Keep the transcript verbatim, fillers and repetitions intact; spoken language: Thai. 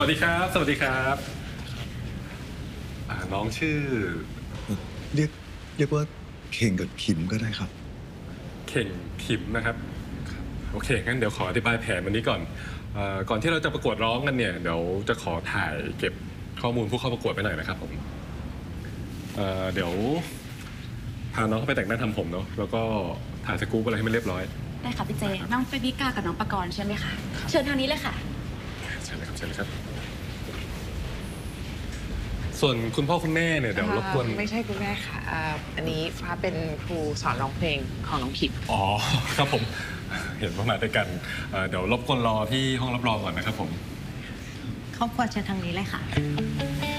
สวัสดีครับสวัสดีครับน้องชื่อเรียกเรียกว่าเข่งกับขิมก็ได้ครับเข่งขิมนะครับโอเคงั้นเดี๋ยวขออธิบายแผนวันนี้ก่อนก่อนที่เราจะประกวดร้องกันเนี่ยเดี๋ยวจะขอถ่ายเก็บข้อมูลผู้เข้าประกวดไปหน่อยนะครับผมเดี๋ยวพาน้องเข้าไปแต่งหน้าทำผมเนาะแล้วก็ถ่ายสกู๊ปอะไรให้มันเรียบร้อยได้ค่ะพี่เจน้องเปบิก้ากับน้องปกรณ์ใช่ไหมคะเชิญทางนี้เลยค่ะเชิญเลยครับเชิญเลยครับส่วนคุณพ่อคุณแม่เนี่ยเดี๋ยวรบกวนไม่ใช่คุณแม่ค่ะอันนี้ฟ้าเป็นครูสอนร้องเพลงของน้องขิมอ๋อครับผมเห็นว่ามาด้วยกันเดี๋ยวรบกวนรอที่ห้องรับรองก่อนนะครับผมครอบครัวเชิญทางนี้เลยค่ะ